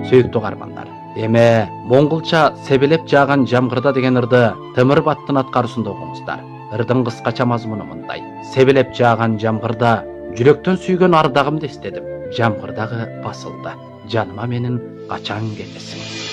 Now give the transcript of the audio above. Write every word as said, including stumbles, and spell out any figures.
Сөйктүү кармандар. Эме монголча себелеп жааган жамгырда деген ырды Темир Баттын аткаруусунда окуңуздар. Ырдын кыскача мазмуну мындай: себелеп жааган жамгырда жүрөктөн сүйгөн ардагымды эстедим. Жамгыр дагы басылды. Жаныма менин качан келесиң?